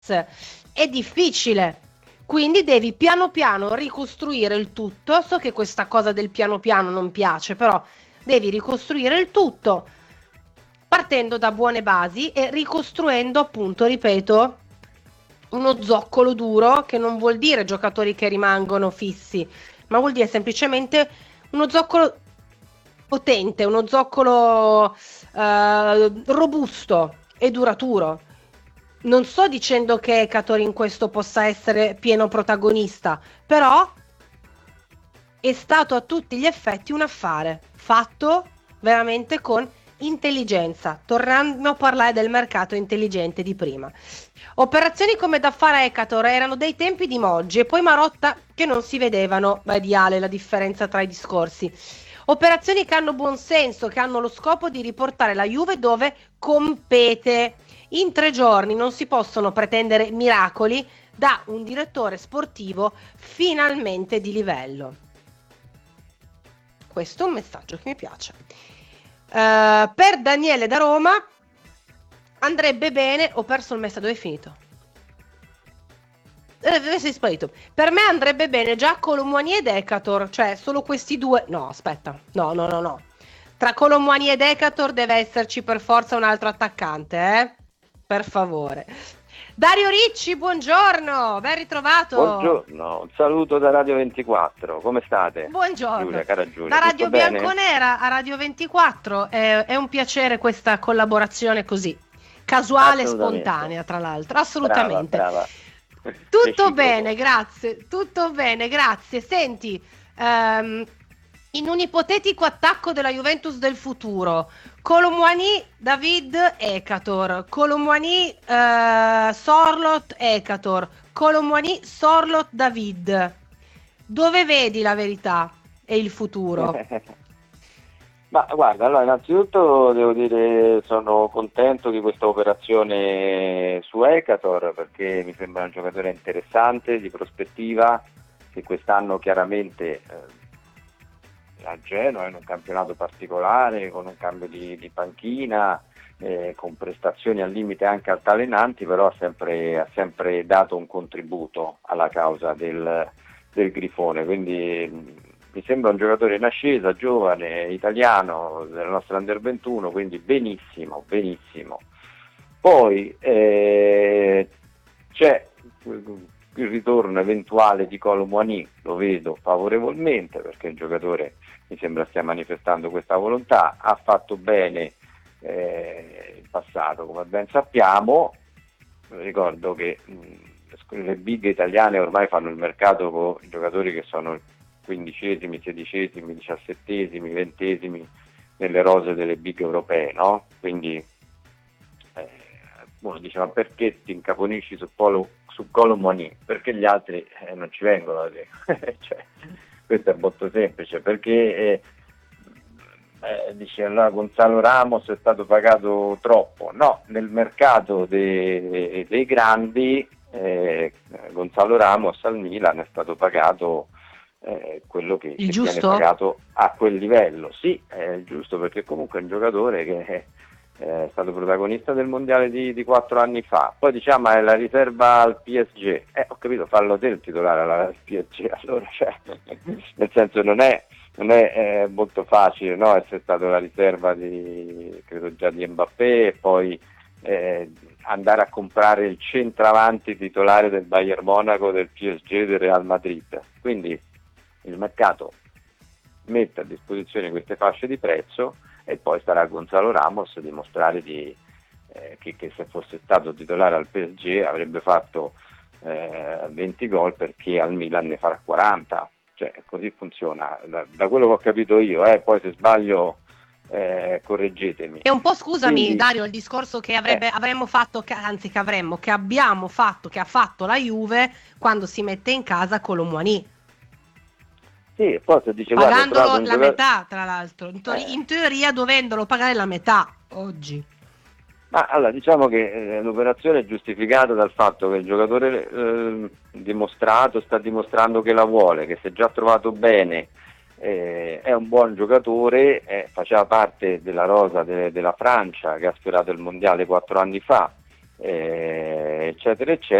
è difficile, quindi devi piano piano ricostruire il tutto. So che questa cosa del piano piano non piace, però devi ricostruire il tutto partendo da buone basi e ricostruendo, appunto, ripeto, uno zoccolo duro, che non vuol dire giocatori che rimangono fissi, ma vuol dire semplicemente uno zoccolo potente, uno zoccolo robusto e duraturo. Non sto dicendo che Ekator in questo possa essere pieno protagonista, però è stato a tutti gli effetti un affare fatto veramente con intelligenza. Torniamo a parlare del mercato intelligente di prima. Operazioni come da fare a Ekator erano dei tempi di Moggi e poi Marotta che non si vedevano, ideale la differenza tra i discorsi. Operazioni che hanno buon senso, che hanno lo scopo di riportare la Juve dove compete. In 3 giorni non si possono pretendere miracoli da un direttore sportivo finalmente di livello. Questo è un messaggio che mi piace. Per Daniele da Roma andrebbe bene. Ho perso il messaggio, dove è finito? Dove sei sparito? Per me andrebbe bene già Colomboani ed Ekator, cioè solo questi due. No, aspetta, no. Tra Colomboani ed Ekator deve esserci per forza un altro attaccante, per favore. Dario Ricci, buongiorno, ben ritrovato. Buongiorno, un saluto da Radio 24, come state? Buongiorno. Giulia, cara Giulia, Da Radio tutto bene? Bianconera a Radio 24 è un piacere questa collaborazione così, casuale e spontanea, tra l'altro, assolutamente. Brava. Tutto bene, grazie, tutto bene, grazie. Senti, in un ipotetico attacco della Juventus del futuro, Colomboani, David, Ekator, Colomboani, Sorloth, Ekator, Colomboani, Sorloth, David. Dove vedi la verità e il futuro? Ma guarda, allora innanzitutto devo dire sono contento di questa operazione su Ekator perché mi sembra un giocatore interessante, di prospettiva, che quest'anno chiaramente a Genoa in un campionato particolare, con un cambio di panchina, con prestazioni al limite anche altalenanti, però ha sempre dato un contributo alla causa del Grifone, quindi mi sembra un giocatore in ascesa, giovane, italiano, della nostra Under 21, quindi benissimo. Poi c'è il ritorno eventuale di Colomboani, lo vedo favorevolmente perché il giocatore mi sembra stia manifestando questa volontà, ha fatto bene in passato, come ben sappiamo. Ricordo che le big italiane ormai fanno il mercato con i giocatori che sono 15esimi, 16esimi, 17esimi, 20esimi nelle rose delle big europee, no? Quindi uno dice: ma perché ti incaponisci su Colomboani? Perché gli altri non ci vengono cioè, questo è molto semplice, perché dice allora Gonzalo Ramos è stato pagato troppo. No, nel mercato dei grandi Gonzalo Ramos al Milan è stato pagato quello che viene pagato a quel livello. Sì, è giusto, perché comunque è un giocatore che è stato protagonista del mondiale di 4 anni fa. Poi diciamo è la riserva al PSG. Ho capito, fallo te il titolare al PSG, allora, cioè, nel senso non è molto facile, no? Essere stato la riserva credo già di Mbappé e poi andare a comprare il centravanti titolare del Bayern Monaco, del PSG e del Real Madrid. Quindi il mercato mette a disposizione queste fasce di prezzo e poi starà a Gonzalo Ramos dimostrare che se fosse stato titolare al PSG avrebbe fatto 20 gol, perché al Milan ne farà 40. Cioè, così funziona, da quello che ho capito io, poi se sbaglio correggetemi. E un po', scusami, quindi, Dario, il discorso che avremmo fatto, che abbiamo fatto, che ha fatto la Juve quando si mette in casa Colomboani. Sì, poi se dice, pagandolo la metà, tra l'altro, in teoria dovendolo pagare la metà oggi. Ma allora diciamo che l'operazione è giustificata dal fatto che il giocatore sta dimostrando che la vuole, che si è già trovato bene, è un buon giocatore, faceva parte della rosa della Francia che ha sfiorato il mondiale 4 anni fa, eccetera, eccetera.